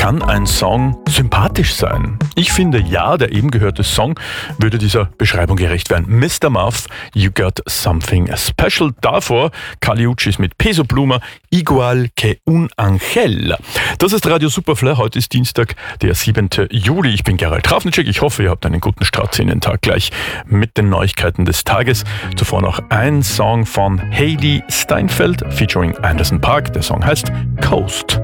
kann ein Song sympathisch sein? Ich finde ja, der eben gehörte Song würde dieser Beschreibung gerecht werden. Mr. Muff, You Got Something Special. Davor Kali Uchis mit Peso Pluma, Igual que un Angel. Das ist Radio Superfly. Heute ist Dienstag, der 7. Juli. Ich bin Gerald Trafnicek. Ich hoffe, ihr habt einen guten Start in den Tag gleich mit den Neuigkeiten des Tages. Zuvor noch ein Song von Hailee Steinfeld featuring Anderson .Paak. Der Song heißt Coast.